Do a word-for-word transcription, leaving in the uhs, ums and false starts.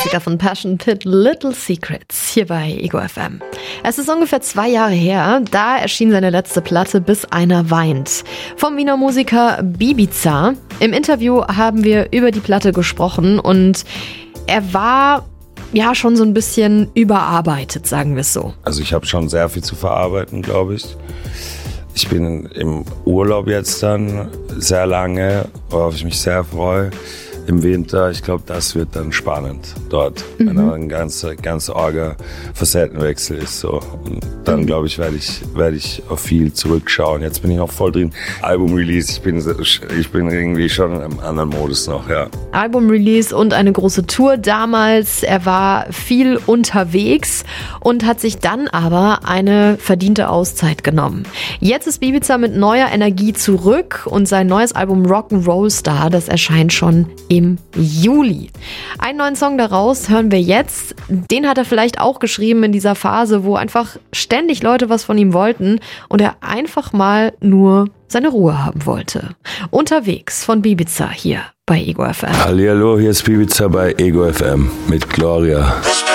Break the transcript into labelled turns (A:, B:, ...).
A: Klassiker von Passion Pit, Little Secrets, hier bei Ego F M. Es ist ungefähr zwei Jahre her, da erschien seine letzte Platte Bis einer weint. Vom Wiener Musiker Bibiza. Im Interview haben wir über die Platte gesprochen und er war ja schon so ein bisschen überarbeitet, sagen wir es so.
B: Also ich habe schon sehr viel zu verarbeiten, glaube ich. Ich bin im Urlaub jetzt dann sehr lange, worauf ich mich sehr freue. Im Winter, ich glaube, das wird dann spannend dort, mhm. wenn da ein ganzer ganze Orga Facettenwechsel ist. So. Und dann, glaube ich, werde ich, werd ich auf viel zurückschauen. Jetzt bin ich noch voll drin. Album-Release, ich bin, ich bin irgendwie schon in einem anderen Modus noch, ja.
A: Album-Release und eine große Tour damals. Er war viel unterwegs und hat sich dann aber eine verdiente Auszeit genommen. Jetzt ist Bibiza mit neuer Energie zurück und sein neues Album Rock'n'Roll Star, das erscheint schon im Juli. Einen neuen Song daraus hören wir jetzt. Den hat er vielleicht auch geschrieben in dieser Phase, wo einfach ständig Leute was von ihm wollten und er einfach mal nur seine Ruhe haben wollte. Unterwegs von Bibiza hier bei Ego F M.
B: Hallihallo, hier ist Bibiza bei Ego F M mit Gloria.